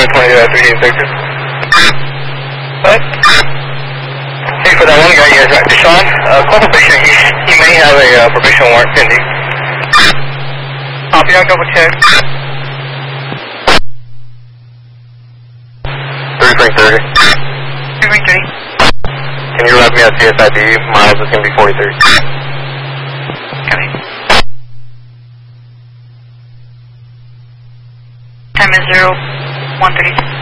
3 Victor. What? Hey, for that one guy, yes, right. Deshaun, call probation. He may have a probation warrant pending. Copy, I'll double check. 3.30. 3.30. Can you route me at CSID? Miles is going to be 43. Copy. Time is 01:32.